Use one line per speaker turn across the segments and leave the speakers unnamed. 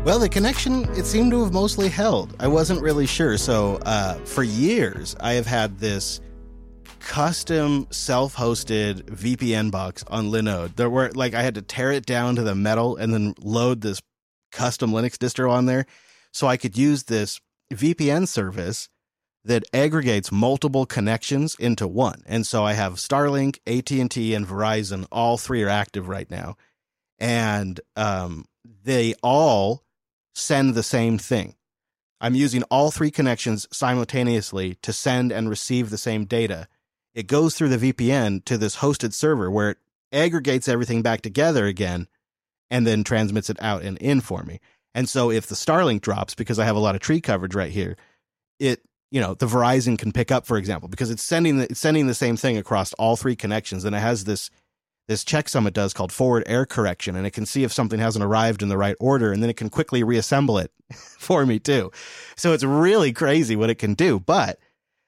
Well, the connection, it seemed to have mostly held. I wasn't really sure. So for years, I have had this custom self-hosted VPN box on Linode. There were I had to tear it down to the metal and then load this custom Linux distro on there so I could use this VPN service that aggregates multiple connections into one. And so I have Starlink, AT&T, and Verizon. All three are active right now. And they all send the same thing. I'm using all three connections simultaneously to send and receive the same data. It goes through the VPN to this hosted server where it aggregates everything back together again and then transmits it out and in for me. And so if the Starlink drops, because I have a lot of tree coverage right here, the Verizon can pick up, for example, because it's sending the same thing across all three connections. And it has this checksum it does called forward error correction, and it can see if something hasn't arrived in the right order, and then it can quickly reassemble it for me too. So it's really crazy what it can do. But,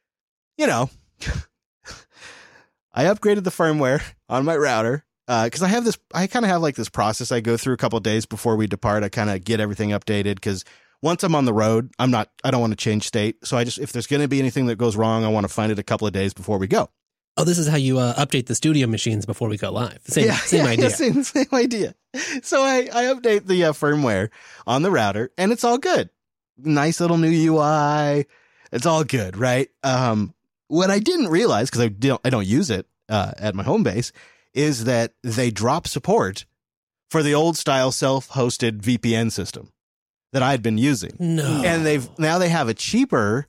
I upgraded the firmware on my router because I kind of have this process I go through a couple of days before we depart. I kind of get everything updated because once I'm on the road, I don't want to change state. So if there's going to be anything that goes wrong, I want to find it a couple of days before we go.
Oh, this is how you update the studio machines before we go live. Same idea.
Same idea. So I update the firmware on the router, and it's all good. Nice little new UI. It's all good, right? What I didn't realize, because I don't use it at my home base, is that they drop support for the old style self-hosted VPN system that I'd been using.
No.
And now they have a cheaper